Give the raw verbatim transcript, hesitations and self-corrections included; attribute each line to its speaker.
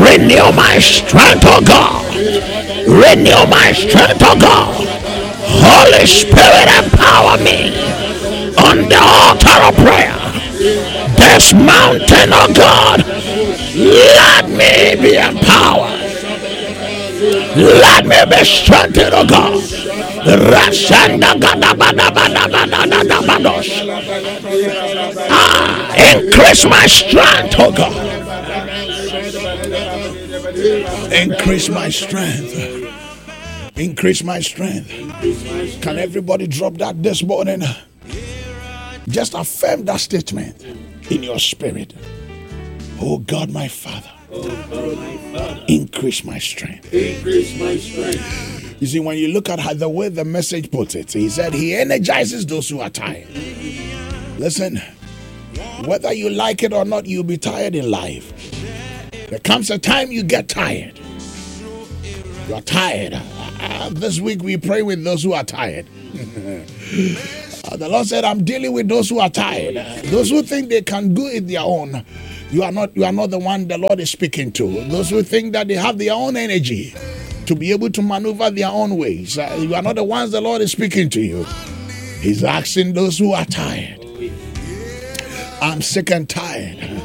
Speaker 1: Renew my strength, oh God. Renew my strength, oh God. Holy Spirit, empower me on the altar of prayer. This mountain, oh God, let me be empowered. Let me be strengthened, oh God. Ah, increase my strength, oh God. Increase my strength. Increase my strength. Can everybody drop that this morning? Just affirm that statement in your spirit. Oh God, my Father, increase my strength. Increase my strength. You see, when you look at how the way the message puts it, he said he energizes those who are tired. Listen, whether you like it or not, you'll be tired in life. There comes a time you get tired. You are tired. Uh, this week we pray with those who are tired. uh, the Lord said, I'm dealing with those who are tired. Uh, those who think they can do it their own. You are not, you are not the one the Lord is speaking to. Those who think that they have their own energy to be able to maneuver their own ways. Uh, you are not the ones the Lord is speaking to you. He's asking those who are tired. I'm sick and tired.